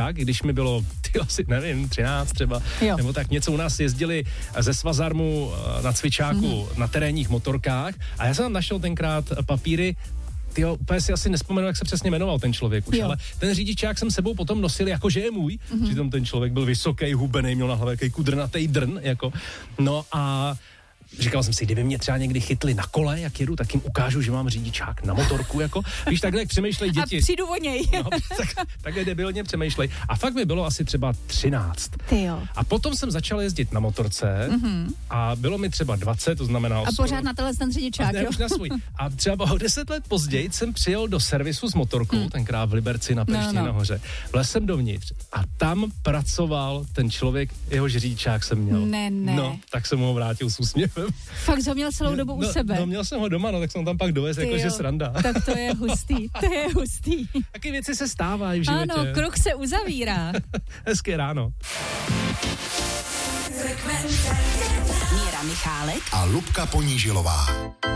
tak, když mi bylo, asi nevím, 13 třeba, nebo tak něco, u nás jezdili ze Svazarmu na cvičáku na terénních motorkách a já jsem tam našel tenkrát papíry. Tyjo, úplně si asi nespomenu, jak se přesně jmenoval ten člověk už, ale ten řidičák jsem sebou potom nosil, jakože je můj, přitom ten člověk byl vysoký, hubený, měl na hlavě jaký kudrnatý drn, jako, no a říkal jsem si, kdyby mě třeba někdy chytli na kole, jak jedu, tak jim ukážu, že mám řidičák na motorku, jako, víš, takhle jak přemýšlej děti. A přijdu o něj. No, takhle debilně přemýšlej. A fakt mi bylo asi třeba 13. Tyjo. A potom jsem začal jezdit na motorce a bylo mi třeba 20, to znamená... A pořád na ten řidičák, jo? Už na svůj. A třeba o 10 let později jsem přijel do servisu s motorkou, tenkrát v Liberci na Pešti nahoře. Vlez jsem dovnitř a tam pracoval ten člověk, jehož řidičák jsem měl. Ne. No, tak jsem ho vrátil s úsměvem. Fakt ho měl celou dobu u sebe. No, měl jsem ho doma, tak jsem tam pak dovez, jakože sranda. Tak to je hustý. Taky věci se stávají v životě. Ano, kruh se uzavírá. Hezké ráno. Míra Michálek a Lubka Ponížilová.